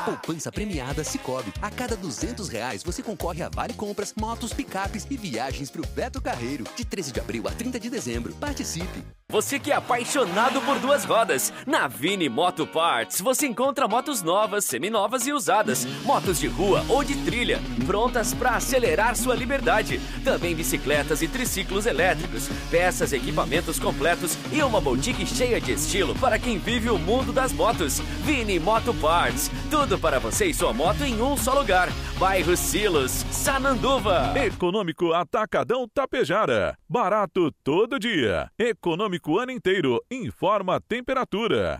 Poupança premiada Sicoob. A cada R$200 você concorre a vale compras, motos, picapes e viagens pro Beto Carreiro. De 13 de abril a 30 de dezembro. Participe! Você que é apaixonado por duas rodas, na Vini Moto Parts você encontra motos novas, seminovas e usadas, motos de rua ou de trilha, prontas para acelerar sua liberdade. Também bicicletas e triciclos elétricos, peças, equipamentos completos e uma boutique cheia de estilo para quem vive o mundo das motos. Vini Moto Parts, tudo para você e sua moto em um só lugar. Bairro Silos, Sananduva. Econômico Atacadão Tapejara. Barato todo dia. Econômico o ano inteiro. Informa a temperatura.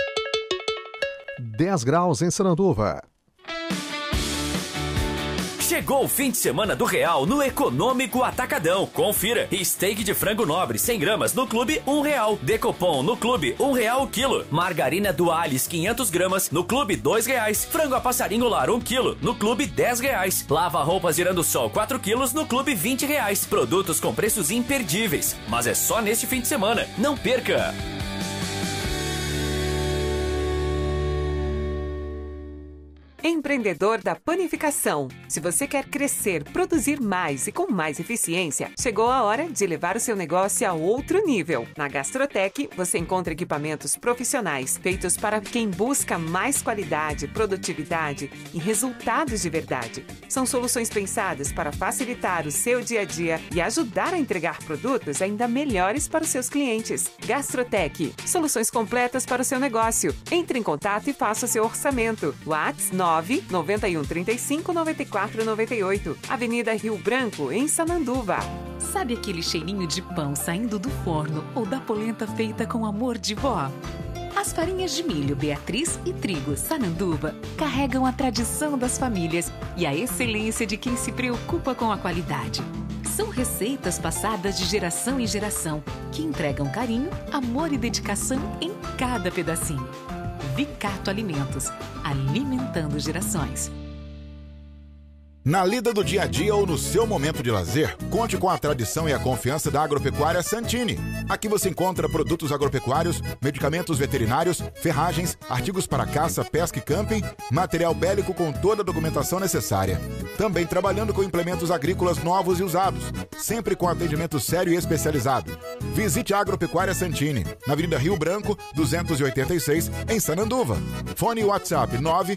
10 graus em Sananduva. Chegou o fim de semana do Real no Econômico Atacadão. Confira. Steak de frango nobre 100 gramas no Clube R$1. Decopom no Clube R$1 o quilo. Margarina Dualis 500 gramas no Clube R$2. Frango a passarinho lar 1 quilo no Clube R$10. Lava roupas Irandosol 4 quilos no Clube R$20. Produtos com preços imperdíveis. Mas é só neste fim de semana. Não perca! Empreendedor da panificação. Se você quer crescer, produzir mais e com mais eficiência, chegou a hora de levar o seu negócio a outro nível. Na Gastrotech, você encontra equipamentos profissionais feitos para quem busca mais qualidade, produtividade e resultados de verdade. São soluções pensadas para facilitar o seu dia a dia e ajudar a entregar produtos ainda melhores para os seus clientes. Gastrotech, soluções completas para o seu negócio. Entre em contato e faça o seu orçamento. WhatsApp 99135-9498. Avenida Rio Branco, em Sananduva. Sabe aquele cheirinho de pão saindo do forno ou da polenta feita com amor de vó? As farinhas de milho Beatriz e trigo Sananduva carregam a tradição das famílias e a excelência de quem se preocupa com a qualidade. São receitas passadas de geração em geração que entregam carinho, amor e dedicação em cada pedacinho. Vicato Alimentos, alimentando gerações. Na lida do dia a dia ou no seu momento de lazer, conte com a tradição e a confiança da Agropecuária Santini. Aqui você encontra produtos agropecuários, medicamentos veterinários, ferragens, artigos para caça, pesca e camping, material bélico com toda a documentação necessária. Também trabalhando com implementos agrícolas novos e usados, sempre com atendimento sério e especializado. Visite a Agropecuária Santini, na Avenida Rio Branco, 286, em Sananduva. Fone WhatsApp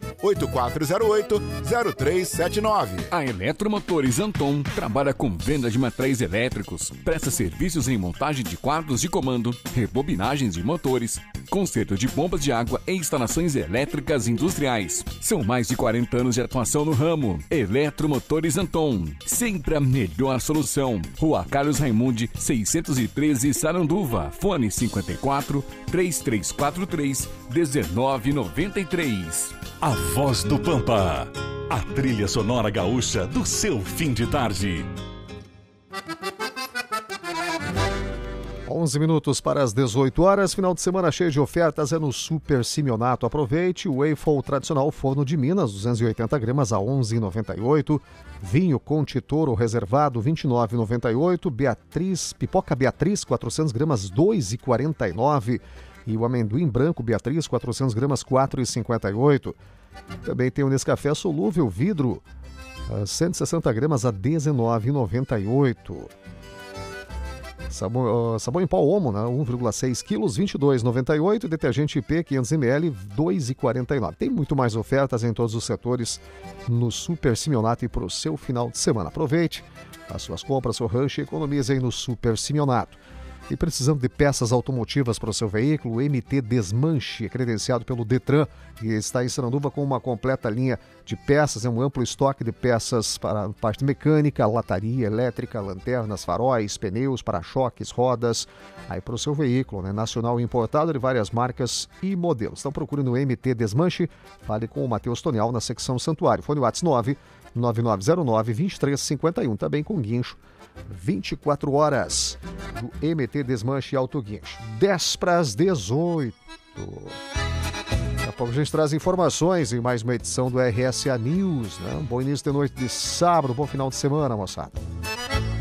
98408-0379. A Eletromotores Anton trabalha com venda de materiais elétricos, presta serviços em montagem de quadros de comando, rebobinagens de motores, conserto de bombas de água e instalações elétricas industriais. São mais de 40 anos de atuação no ramo. Eletromotores Anton, sempre a melhor solução. Rua Carlos Raimundi, 613, Sananduva. Fone 54 3343 1993. A Voz do Pampa, a trilha sonora gaúcha do seu fim de tarde. 11 minutos para as 18 horas. Final de semana cheio de ofertas é no Super Simeonato. Aproveite o Waffle tradicional forno de Minas, 280 gramas a R$ 11,98. Vinho Conte Toro reservado, R$ 29,98. Pipoca Beatriz, 400 gramas, R$ 2,49. E o amendoim branco Beatriz, 400 gramas, R$ 4,58. Também tem o Nescafé solúvel vidro, 160 gramas a R$ 19,98. Sabão em pó Omo, né? 1,6 quilos, R$ 22,98. Detergente IP 500 ml, R$ 2,49. Tem muito mais ofertas em todos os setores no Super Simeonato e para o seu final de semana. Aproveite as suas compras, seu rancho e economize aí no Super Simeonato. E precisando de peças automotivas para o seu veículo, o MT Desmanche, credenciado pelo Detran, e está em Sananduva com uma completa linha de peças, um amplo estoque de peças para a parte mecânica, lataria, elétrica, lanternas, faróis, pneus, para-choques, rodas, aí para o seu veículo, né? Nacional e importado de várias marcas e modelos. Então procure no MT Desmanche, fale com o Matheus Tonial na secção Santuário. Fone WhatsApp 99909-2351, também com guincho. 24 horas do MT Desmanche Auto Guincho. 10 para as 18. Daqui a pouco a gente traz informações em mais uma edição do RSA News, né? Um bom início de noite de sábado, bom final de semana, moçada.